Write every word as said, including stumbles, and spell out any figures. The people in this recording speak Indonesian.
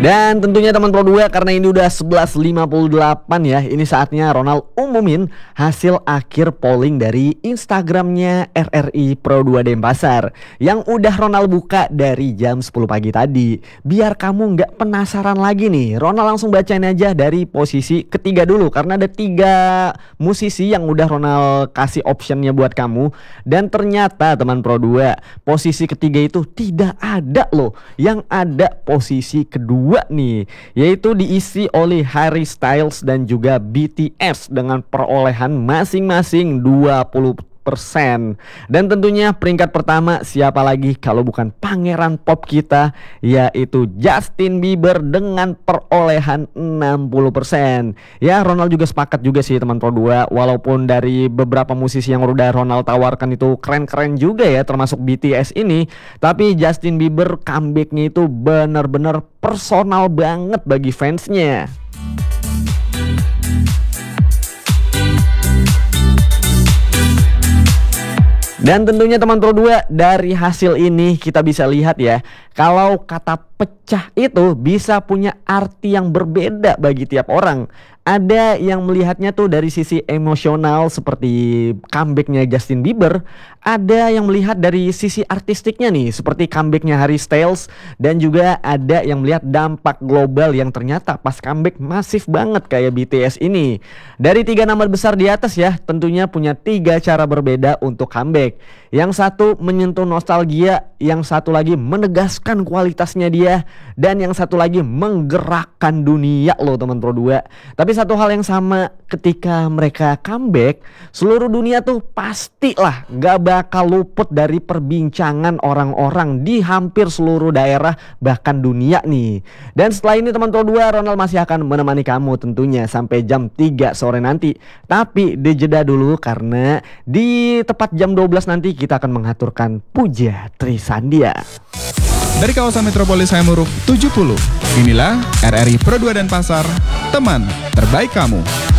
Dan tentunya teman Pro dua, karena ini udah sebelas lima puluh delapan ya, ini saatnya Ronald umumin hasil akhir polling dari Instagramnya R R I Pro dua Denpasar yang udah Ronald buka dari jam sepuluh pagi tadi. Biar kamu nggak penasaran lagi nih, Ronald langsung bacain aja dari posisi ketiga dulu, karena ada tiga musisi yang udah Ronald kasih optionnya buat kamu. Dan ternyata teman Pro dua, posisi ketiga itu tidak ada loh, yang ada posisi kedua nih, yaitu diisi oleh Harry Styles dan juga B T S dengan perolehan masing-masing dua puluh persen. Dan tentunya peringkat pertama siapa lagi kalau bukan pangeran pop kita, yaitu Justin Bieber dengan perolehan enam puluh persen. Ya, Ronald juga sepakat juga sih teman Pro dua, walaupun dari beberapa musisi yang udah Ronald tawarkan itu keren-keren juga ya, termasuk B T S ini, tapi Justin Bieber comebacknya itu benar-benar personal banget bagi fansnya. Dan tentunya teman Pro dua, dari hasil ini kita bisa lihat ya, kalau kata pecah itu bisa punya arti yang berbeda bagi tiap orang. Ada yang melihatnya tuh dari sisi emosional seperti comebacknya Justin Bieber, ada yang melihat dari sisi artistiknya nih seperti comebacknya Harry Styles, dan juga ada yang melihat dampak global yang ternyata pas comeback masif banget kayak B T S ini. Dari tiga nama besar di atas ya, tentunya punya tiga cara berbeda untuk comeback. Yang satu menyentuh nostalgia, yang satu lagi menegaskan kualitasnya dia, dan yang satu lagi menggerakkan dunia loh teman Pro dua. Tapi satu hal yang sama, ketika mereka comeback, seluruh dunia tuh pastilah gak bakal luput dari perbincangan orang-orang di hampir seluruh daerah, bahkan dunia nih. Dan setelah ini teman Pro dua, Ronald masih akan menemani kamu tentunya sampai jam tiga sore nanti. Tapi dijeda dulu, karena di tepat jam dua belas nanti kita akan mengaturkan Puja Trisandia. Dari kawasan metropolis Hayamuruk tujuh puluh, inilah R R I Pro dua Denpasar, teman terbaik kamu.